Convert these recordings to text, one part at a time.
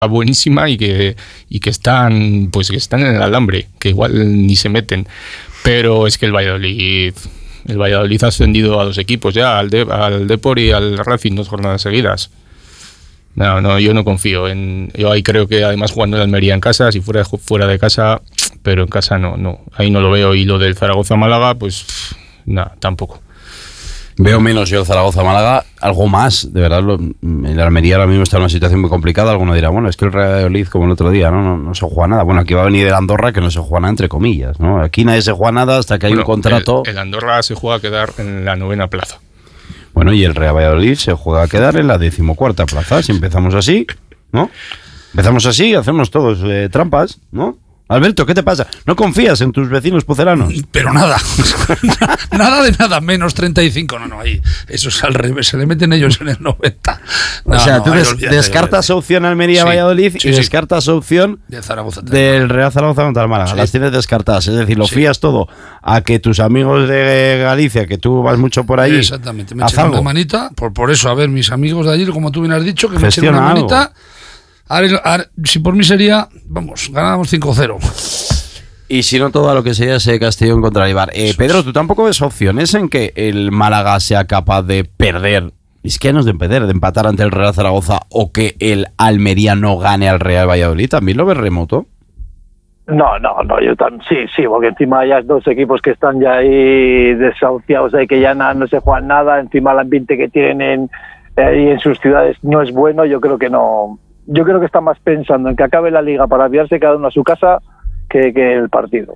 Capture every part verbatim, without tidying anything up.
buenísima y que, y que están pues que están en el alambre, que igual ni se meten. Pero es que el Valladolid... El Valladolid ha ascendido a dos equipos ya, al, de, al Depor y al Racing, dos jornadas seguidas. No, no, yo no confío. En, yo ahí creo que además jugando en Almería en casa, si fuera fuera de casa, pero en casa no, no. Ahí no lo veo. Y lo del Zaragoza-Málaga, pues nada, tampoco. Veo menos yo el Zaragoza-Málaga, algo más, de verdad, lo, el Almería ahora mismo está en una situación muy complicada. Alguno dirá, bueno, es que el Real Valladolid, como el otro día, ¿no? No, no se juega nada. Bueno, aquí va a venir el Andorra, que no se juega nada, entre comillas, ¿no? Aquí nadie se juega nada hasta que hay bueno, un contrato. El, el Andorra se juega a quedar en la novena plaza. Bueno, y el Real Valladolid se juega a quedar en la decimocuarta plaza, si empezamos así, ¿no? Empezamos así, hacemos todos eh, trampas, ¿no? Alberto, ¿qué te pasa? ¿No confías en tus vecinos pucelanos? Pero nada, nada de nada, menos treinta y cinco, no, no, ahí, eso es al revés, se le meten ellos en el noventa. No, o sea, no, tú des, descartas de... opción Almería-Valladolid sí, y sí, descartas sí. opción de Zaragoza, del Real Zaragoza contra el Málaga, sí. Las tienes descartadas, es decir, lo sí. fías todo a que tus amigos de Galicia, que tú vas mucho por ahí, exactamente, me echen una manita, por, por eso, a ver, mis amigos de allí, como tú bien has dicho, que me echen una manita... Algo. Ahora, ahora, si por mí sería, vamos, ganábamos cinco cero. Y si no, todo lo que sería ese Castellón contra el Eibar. Eh, Pedro, ¿tú tampoco ves opciones en que el Málaga sea capaz de perder? Es que no es de perder, de empatar ante el Real Zaragoza o que el Almería no gane al Real Valladolid. ¿También lo ves remoto? No, no, no, yo también, sí, sí, porque encima hay dos equipos que están ya ahí desahuciados, ahí que ya no, no se juegan nada, encima el ambiente que tienen en, eh, en sus ciudades no es bueno, yo creo que no... Yo creo que está más pensando en que acabe la liga para enviarse cada uno a su casa que, que el partido.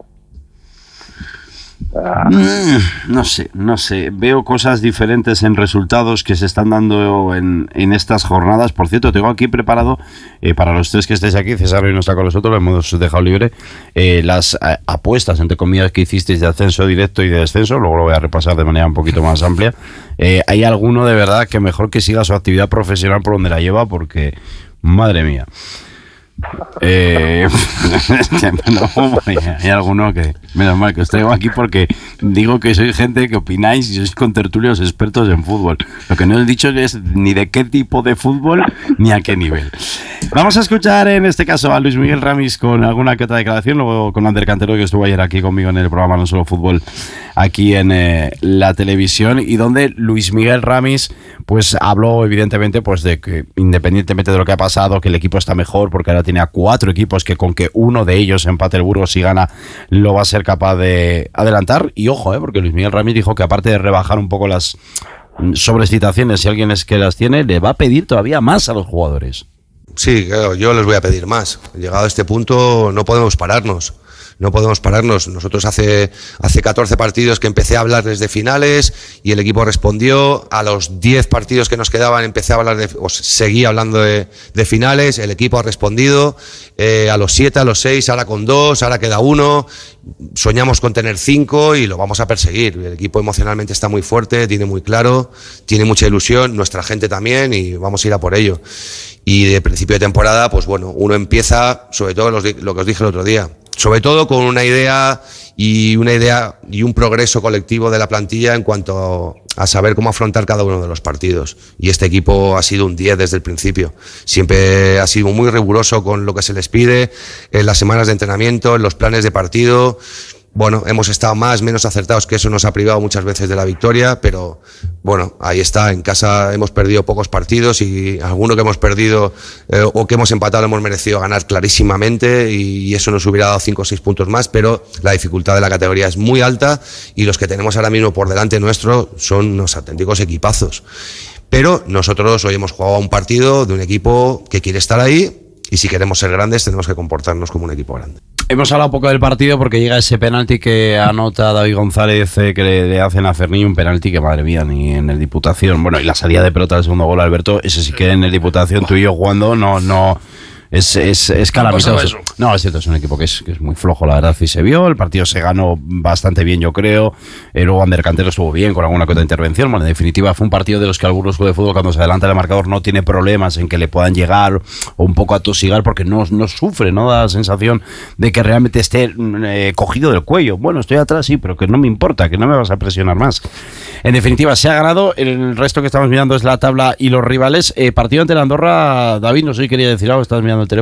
Ah. Mm, no sé, no sé. Veo cosas diferentes en resultados que se están dando en, en estas jornadas. Por cierto, tengo aquí preparado, eh, para los tres que estáis aquí, César hoy no está con nosotros, lo hemos dejado libre, eh, las eh, apuestas, entre comillas, que hicisteis de ascenso directo y de descenso. Luego lo voy a repasar de manera un poquito más amplia. Eh, ¿Hay alguno de verdad que mejor que siga su actividad profesional por donde la lleva? Porque... Madre mía. Eh, no, hay alguno que... Menos mal que os traigo aquí porque digo que sois gente que opináis y sois contertulios expertos en fútbol. Lo que no he dicho es ni de qué tipo de fútbol ni a qué nivel. Vamos a escuchar en este caso a Luis Miguel Ramis con alguna que otra declaración, luego con Ander Cantero, que estuvo ayer aquí conmigo en el programa No Solo Fútbol, aquí en eh, la televisión, y donde Luis Miguel Ramis pues habló evidentemente pues de que independientemente de lo que ha pasado, que el equipo está mejor porque ahora tiene a cuatro equipos que con que uno de ellos empate el Burgos si gana lo va a ser capaz de adelantar. Y ojo, eh, porque Luis Miguel Ramis dijo que aparte de rebajar un poco las sobrecitaciones, si alguien es que las tiene, le va a pedir todavía más a los jugadores. Sí, claro, yo les voy a pedir más. Llegado a este punto no podemos pararnos. No podemos pararnos. Nosotros hace, hace catorce partidos que empecé a hablarles de finales y el equipo respondió. A los diez partidos que nos quedaban empecé a hablar de, o seguí hablando de, de finales. El equipo ha respondido. Eh, a los siete, a los seis, ahora con dos, ahora queda uno. Soñamos con tener cinco y lo vamos a perseguir. El equipo emocionalmente está muy fuerte, tiene muy claro, tiene mucha ilusión, nuestra gente también, y vamos a ir a por ello. Y de principio de temporada, pues bueno, uno empieza, sobre todo los, lo que os dije el otro día, sobre todo con una idea y una idea y un progreso colectivo de la plantilla en cuanto a saber cómo afrontar cada uno de los partidos. Y este equipo ha sido un diez desde el principio. Siempre ha sido muy riguroso con lo que se les pide en las semanas de entrenamiento, en los planes de partido. Bueno, hemos estado más, menos acertados, que eso nos ha privado muchas veces de la victoria, pero bueno, ahí está. En casa hemos perdido pocos partidos y alguno que hemos perdido eh, o que hemos empatado hemos merecido ganar clarísimamente, y, y eso nos hubiera dado cinco o seis puntos más, pero la dificultad de la categoría es muy alta y los que tenemos ahora mismo por delante nuestro son unos auténticos equipazos. Pero nosotros hoy hemos jugado un partido de un equipo que quiere estar ahí, y si queremos ser grandes tenemos que comportarnos como un equipo grande. Hemos hablado un poco del partido porque llega ese penalti que anota David González, eh, que le, le hacen a Ferni, un penalti que, madre mía, ni en el Diputación. Bueno, y la salida de pelota del segundo gol, Alberto, ese sí que en el Diputación, tú y yo jugando, no... no Es, es, es calamitoso. No, es cierto, es un equipo que es, que es muy flojo, la verdad, y se vio. El partido se ganó bastante bien, yo creo. Eh, luego Ander Cantero estuvo bien con alguna que otra intervención. Bueno, en definitiva, fue un partido de los que algunos jugadores de fútbol, cuando se adelanta el marcador, no tiene problemas en que le puedan llegar o un poco atosigar, porque no, no sufre, no da la sensación de que realmente esté eh, cogido del cuello. Bueno, estoy atrás, sí, pero que no me importa, que no me vas a presionar más. En definitiva, se ha ganado. El resto que estamos mirando es la tabla y los rivales. Eh, partido ante la Andorra, David, no sé si quería decir algo, estás mirando el teléfono.